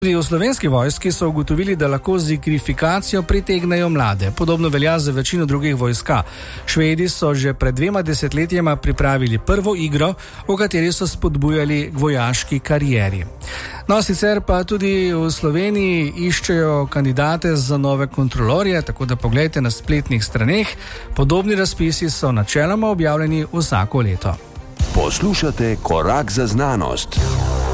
Tudi v Slovenski vojski so ugotovili, da lahko z igrifikacijo pritegnejo mlade. Podobno velja za večino drugih vojska. Švedi so že pred 2 desetletjema pripravili prvo igro, v kateri so spodbujali k vojaški karieri. No, sicer pa tudi v Sloveniji iščejo kandidate za nove kontrolorje, tako da poglejte na spletnih straneh. Podobni razpisi so načeloma objavljeni vsako leto. Poslušate Korak za znanost.